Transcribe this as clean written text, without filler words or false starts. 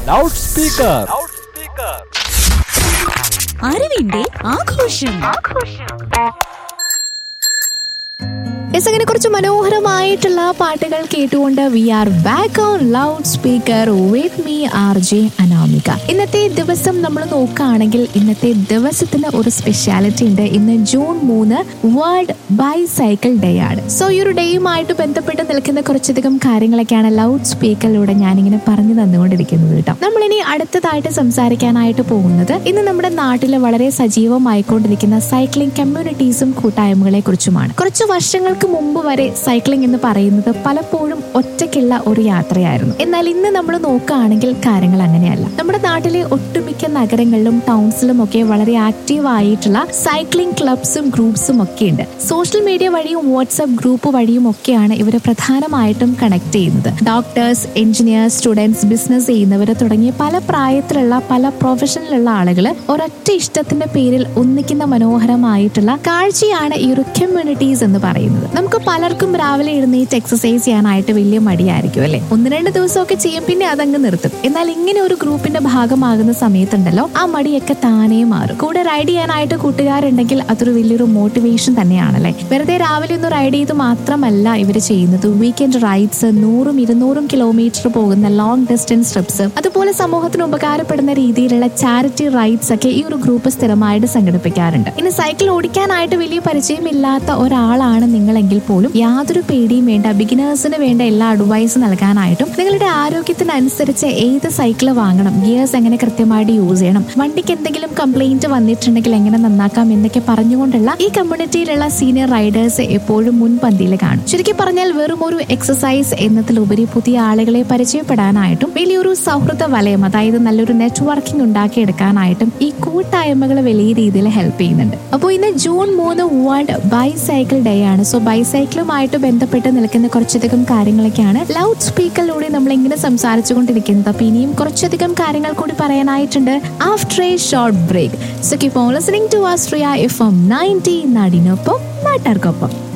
Loud speaker. അറിവിന്റെ ആഘോഷം. അങ്ങനെ കുറച്ച് മനോഹരമായിട്ടുള്ള പാട്ടുകൾ കേട്ടുകൊണ്ട് V are back on loud speaker with me R J Anamika. ഇന്നത്തെ ദിവസം നമ്മൾ നോക്കുകയാണെങ്കിൽ ഇന്നത്തെ ദിവസത്തിന് ഒരു സ്പെഷ്യാലിറ്റി ഉണ്ട്. ഇന്ന് ജൂൺ 3 വേൾഡ് ബൈസൈക്കിൾ ഡേ ആണ്. സോ ഈ ഒരു ഡേയുമായിട്ട് ബന്ധപ്പെട്ട് നിൽക്കുന്ന കുറച്ചധികം കാര്യങ്ങളൊക്കെയാണ് ലൗഡ് സ്പീക്കറിലൂടെ ഞാനിങ്ങനെ പറഞ്ഞു തന്നുകൊണ്ടിരിക്കുന്നത് കേട്ടോ. നമ്മളിനി അടുത്തതായിട്ട് സംസാരിക്കാനായിട്ട് പോകുന്നത് ഇന്ന് നമ്മുടെ നാട്ടിൽ വളരെ സജീവമായിക്കൊണ്ടിരിക്കുന്ന സൈക്ലിംഗ് കമ്മ്യൂണിറ്റീസും കൂട്ടായ്മകളെ കുറിച്ചുമാണ്. കുറച്ച് വർഷങ്ങൾക്ക് മുമ്പ് വരെ സൈക്ലിംഗ് എന്ന് പറയുന്നത് പലപ്പോഴും ഒറ്റയ്ക്കുള്ള ഒരു യാത്രയായിരുന്നു. എന്നാൽ ഇന്ന് നമ്മൾ നോക്കുകയാണെങ്കിൽ കാര്യങ്ങൾ അങ്ങനെയല്ല. നമ്മുടെ നാട്ടിലെ ഒട്ടുമിക്ക നഗരങ്ങളിലും ടൗൺസിലും ഒക്കെ വളരെ ആക്റ്റീവ് ആയിട്ടുള്ള സൈക്ലിംഗ് ക്ലബ്സും ഗ്രൂപ്പ്സും ഒക്കെ ഉണ്ട്. സോഷ്യൽ മീഡിയ വഴിയും വാട്സ്ആപ്പ് ഗ്രൂപ്പ് വഴിയും ഒക്കെയാണ് ഇവർ പ്രധാനമായിട്ടും കണക്ട് ചെയ്യുന്നത്. ഡോക്ടേഴ്സ്, എഞ്ചിനീയേഴ്സ്, സ്റ്റുഡൻസ്, ബിസിനസ് ചെയ്യുന്നവർ തുടങ്ങിയ പല പ്രായത്തിലുള്ള പല പ്രൊഫഷനിലുള്ള ആളുകൾ ഒരൊറ്റ ഇഷ്ടത്തിന്റെ പേരിൽ ഒന്നിക്കുന്ന മനോഹരമായിട്ടുള്ള കാഴ്ചയാണ് ഈ ഒരു കമ്മ്യൂണിറ്റീസ് എന്ന് പറയുന്നത്. നമുക്ക് പലർക്കും രാവിലെ എഴുന്നേറ്റ് എക്സസൈസ് ചെയ്യാനായിട്ട് വലിയ മടിയായിരിക്കും അല്ലെ. 1-2 ദിവസമൊക്കെ ചെയ്യും, പിന്നെ അതങ്ങ് നിർത്തും. എന്നാൽ ഇങ്ങനെ ഒരു ഗ്രൂപ്പിന്റെ ഭാഗമാകുന്ന സമയത്തുണ്ടല്ലോ ആ മടിയൊക്കെ താനേ മാറും. കൂടെ റൈഡ് ചെയ്യാനായിട്ട് കൂട്ടുകാരുണ്ടെങ്കിൽ അതൊരു വലിയൊരു മോട്ടിവേഷൻ തന്നെയാണല്ലേ. വെറുതെ രാവിലെ ഒന്ന് റൈഡ് ചെയ്ത് മാത്രമല്ല ഇവർ ചെയ്യുന്നത്. വീക്കെൻഡ് റൈഡ്സ്, 100-200 കിലോമീറ്റർ പോകുന്ന ലോങ് ഡിസ്റ്റൻസ് ട്രിപ്സ്, അതുപോലെ സമൂഹത്തിന് ഉപകാരപ്പെടുന്ന രീതിയിലുള്ള ചാരിറ്റി റൈഡ്സ് ഒക്കെ ഈ ഒരു ഗ്രൂപ്പ് സ്ഥിരമായിട്ട് സംഘടിപ്പിക്കാറുണ്ട്. ഇനി സൈക്കിൾ ഓടിക്കാനായിട്ട് വലിയ പരിചയമില്ലാത്ത ഒരാളാണ് നിങ്ങളെങ്കിൽ പോലും യാതൊരു പേടിയും വേണ്ട. ബിഗിനേഴ്സിന് വേണ്ട എല്ലാ അഡ്വൈസ് നൽകാനായിട്ടും നിങ്ങളുടെ ആരോഗ്യത്തിനനുസരിച്ച് ഏത് സൈക്കിൾ വാങ്ങണം, ഗിയേഴ്സ് എങ്ങനെ കൃത്യമായിട്ട് യൂസ് ചെയ്യണം, വണ്ടിക്ക് എന്തെങ്കിലും കംപ്ലൈന്റ് വന്നിട്ടുണ്ടെങ്കിൽ എങ്ങനെ നന്നാക്കാം എന്നൊക്കെ പറഞ്ഞുകൊണ്ടുള്ള ഈ കമ്മ്യൂണിറ്റിയിലുള്ള സീനിയർ റൈഡേഴ്സ് എപ്പോഴും മുൻപന്തിയിൽ കാണും. ചുരുക്കി പറഞ്ഞാൽ വെറും ഒരു എക്സസൈസ് എന്നതിലുപരി പുതിയ ആളുകളെ പരിചയപ്പെടാനായിട്ടും വലിയൊരു സൗഹൃദ വലയം, അതായത് നല്ലൊരു നെറ്റ്വർക്കിംഗ് ഉണ്ടാക്കിയെടുക്കാനായിട്ടും ഈ കൂട്ടായ്മകൾ വലിയ രീതിയിൽ ഹെൽപ്പ് ചെയ്യുന്നുണ്ട്. അപ്പോൾ ഇന്ന് ജൂൺ 3 വേൾഡ് ബൈസൈക്കിൾ ഡേ ആണ്. സോ ബൈസൈക്കിളുമായിട്ട് ബന്ധപ്പെട്ട് നിൽക്കുന്ന കുറച്ചധികം കാര്യങ്ങളൊക്കെയാണ് ലൗഡ് സ്പീക്കറിലൂടെ നമ്മൾ ഇങ്ങനെ സംസാരിച്ചു കൊണ്ടിരിക്കുന്നത്. അപ്പൊ ഇനിയും കുറച്ചധികം കാര്യങ്ങൾ കൂടി പറയാനായിട്ടുണ്ട് after A short break. So keep on listening to Austria FM 90 നാടിനൊപ്പം നാട്ടാർക്കൊപ്പം.